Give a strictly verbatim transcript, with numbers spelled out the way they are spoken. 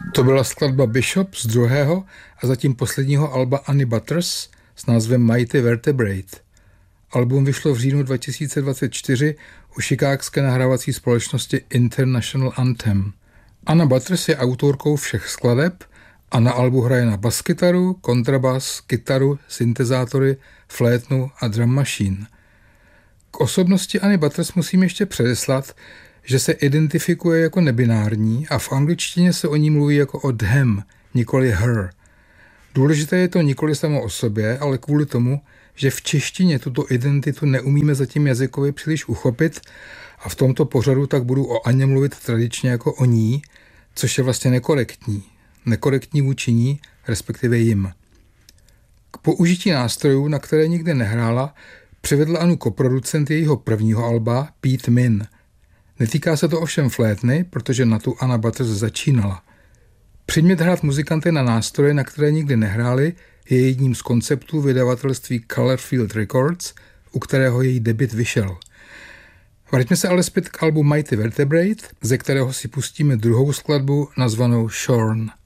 To byla skladba Bishop z druhého a zatím posledního alba Annie Butters s názvem Mighty Vertebrate. Album vyšlo v říjnu dva tisíce dvacet čtyři u chicagské nahrávací společnosti International Anthem. Anna Butters je autorkou všech skladeb a na albu hraje na baskytaru, kontrabas, kytaru, syntezátory, flétnu a drum machine. K osobnosti Annie Butters musím ještě předeslat, že se identifikuje jako nebinární a v angličtině se o ní mluví jako o them, nikoli her. Důležité je to nikoli samo o sobě, ale kvůli tomu, že v češtině tuto identitu neumíme zatím jazykově příliš uchopit a v tomto pořadu tak budu o Aně mluvit tradičně jako o ní, což je vlastně nekorektní. Nekorektní vůči ní, respektive jim. K použití nástrojů, na které nikdy nehrála, přivedl Anu koproducent jejího prvního alba Pete Min. Netýká se to ovšem flétny, protože na tu Anna Butters začínala. Přimět hrát muzikanty na nástroje, na které nikdy nehráli, je jedním z konceptů vydavatelství Colorfield Records, u kterého její debut vyšel. Vraťme se ale zpět k albu Mighty Vertebrate, ze kterého si pustíme druhou skladbu nazvanou Shorn.